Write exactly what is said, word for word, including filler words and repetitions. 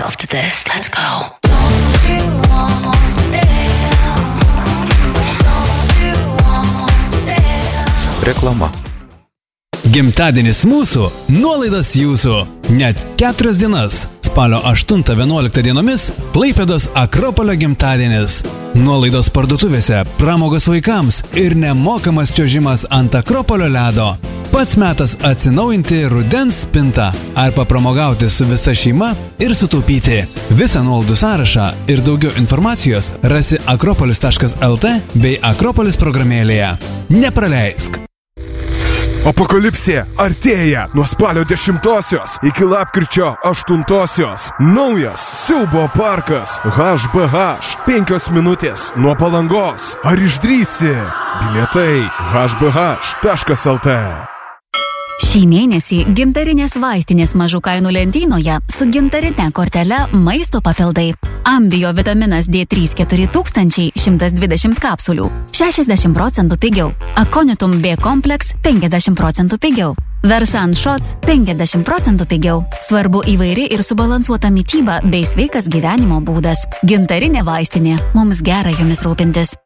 after this. Let's go. Reklama. Gimtadienis mūsų, nuolaidos jūsų. Net keturias dienas. Spalio aštuntą vienuoliktą dienomis Klaipėdos Akropolio gimtadienis. Nuolaidos parduotuvėse, pramogos vaikams ir nemokamas čiuožimas ant Akropolio ledo. Pats metas atsinaujinti rudens spintą ar papramogauti su visa šeima ir sutaupyti. Visą nuolaidų sąrašą ir daugiau informacijos rasi akropolis taškas lt bei Akropolis programėlėje. Nepraleisk! Apokalipsė artėja nuo spalio dešimtosios iki lapkričio aštuntosios. Naujas siaubo parkas H B H. Penkios minutės nuo Palangos. Ar išdrįsi? Bilietai h b h taškas lt. Šį mėnesį gintarinės vaistinės mažų kainų lentynoje su gintarine kortele maisto papildai. Ambio vitaminas D trys keturi tūkstančiai šimtas dvidešimt kapsulių šešiasdešimt procentų pigiau. Aconitum B kompleks penkiasdešimt procentų pigiau. Versan Shots penkiasdešimt procentų pigiau. Svarbu įvairi ir subalansuota mityba bei sveikas gyvenimo būdas. Gintarinė vaistinė. Mums gera jomis rūpintis.